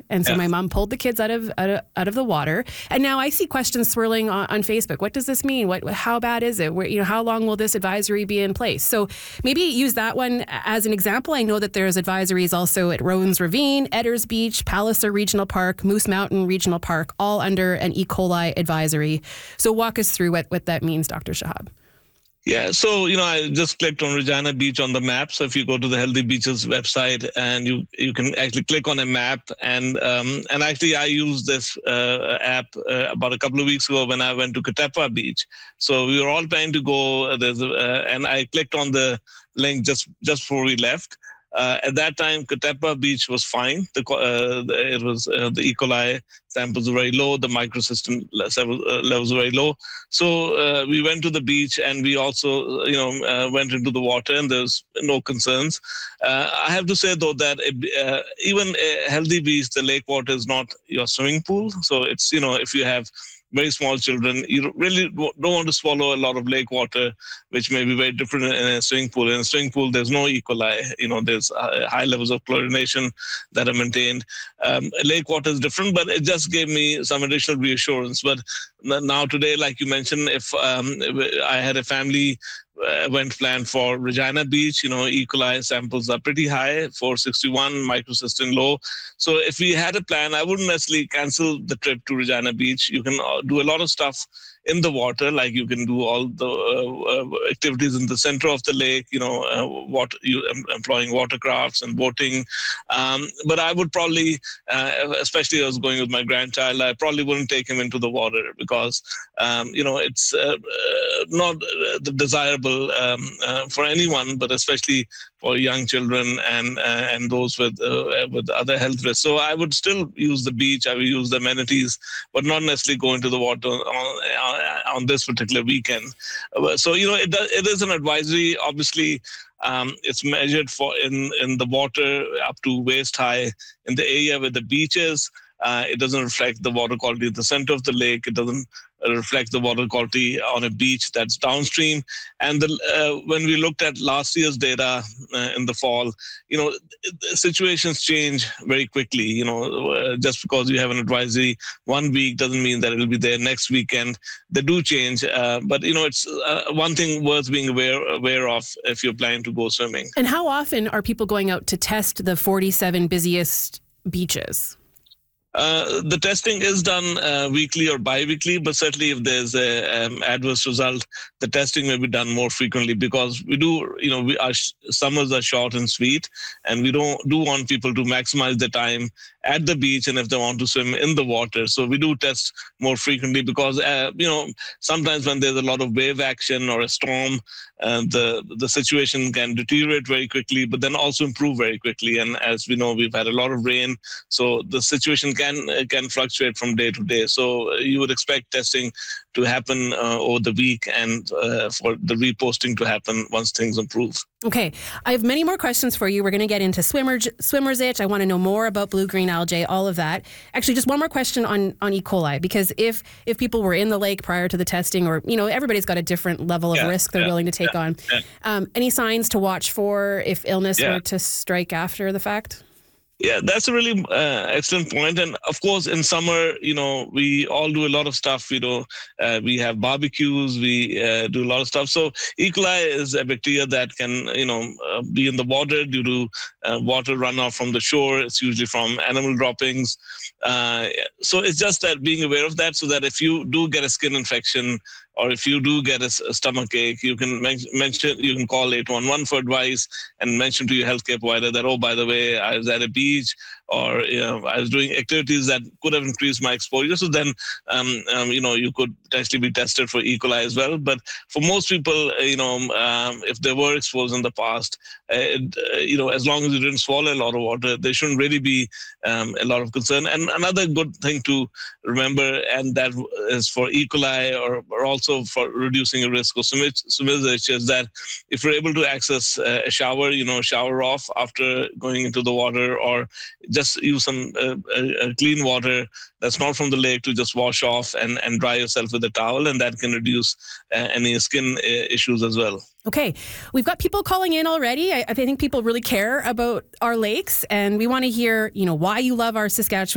And so my mom pulled the kids out of the water. And now I see questions swirling on Facebook. What does this mean? How bad is it? How long will this advisory be in place? So maybe use that one as an example. I know that there's advisories also at Rowan's Ravine, Edders Beach, Palliser Regional Park, Moose Mountain Regional Park, all under an E. coli advisory. So walk us through what that means, Dr. Shahab. Yeah, so, I just clicked on Regina Beach on the map. So if you go to the Healthy Beaches website and you can actually click on a map and actually I used this app about a couple of weeks ago when I went to Katepwa Beach. So we were all trying to go, and I clicked on the link just before we left. At that time, Katepwa Beach was fine. The E. coli samples were very low. The microcystin levels were very low. So we went to the beach and we also, went into the water and there's no concerns. I have to say though that even a healthy beach, the lake water is not your swimming pool. So it's, if you have very small children, you really don't want to swallow a lot of lake water, which may be very different in a swimming pool. In a swimming pool, there's no E. coli. There's high levels of chlorination that are maintained. Lake water is different, but it just gave me some additional reassurance. But now today, like you mentioned, if I had a family went planned for Regina Beach, E. coli samples are pretty high, 461, microcystin low. So if we had a plan, I wouldn't necessarily cancel the trip to Regina Beach. You can do a lot of stuff in the water, like you can do all the activities in the center of the lake, employing watercrafts and boating. But I would probably, especially I was going with my grandchild, I probably wouldn't take him into the water because, it's not the desirable for anyone, but especially for young children and those with other health risks. So I would still use the beach, I would use the amenities, but not necessarily go into the water on this particular weekend. So, it is an advisory. Obviously, it's measured in the water up to waist high in the area where the beach is. It doesn't reflect the water quality at the center of the lake. It doesn't reflect the water quality on a beach that's downstream. And when we looked at last year's data in the fall, situations change very quickly. Just because you have an advisory 1 week doesn't mean that it'll be there next weekend. They do change, but it's one thing worth being aware of if you're planning to go swimming. And how often are people going out to test the 47 busiest beaches? The testing is done weekly or bi-weekly, but certainly if there's an adverse result, the testing may be done more frequently because we do, our summers are short and sweet, and we do want people to maximize their time at the beach and if they want to swim in the water. So we do test more frequently because, sometimes when there's a lot of wave action or a storm, the situation can deteriorate very quickly, but then also improve very quickly. And as we know, we've had a lot of rain, so the situation can fluctuate from day to day. So you would expect testing to happen over the week and for the reposting to happen once things improve. Okay, I have many more questions for you. We're going to get into swimmer's itch. I want to know more about blue-green algae, all of that. Actually, just one more question on E. coli, because if people were in the lake prior to the testing, or, everybody's got a different level of risk they're willing to take on. Any signs to watch for if illness were to strike after the fact? Yeah, that's a really excellent point. And of course, in summer, we all do a lot of stuff. We have barbecues, we do a lot of stuff. So E. coli is a bacteria that can, be in the water due to water runoff from the shore. It's usually from animal droppings. So it's just that being aware of that, so that if you do get a skin infection, or if you do get a stomach ache, you can you can call 811 for advice and mention to your healthcare provider that, oh, by the way, I was at a beach, or I was doing activities that could have increased my exposure. So then, you could potentially be tested for E. coli as well. But for most people, if they were exposed in the past, as long as you didn't swallow a lot of water, there shouldn't really be a lot of concern. And another good thing to remember, and that is for E. coli or also for reducing the risk of swimmer's itch, is that if you're able to access a shower, shower off after going into the water, or just use some clean water that's not from the lake to just wash off and dry yourself with a towel, and that can reduce any skin issues as well. Okay, we've got people calling in already. I think people really care about our lakes, and we want to hear, why you love our Saskatchewan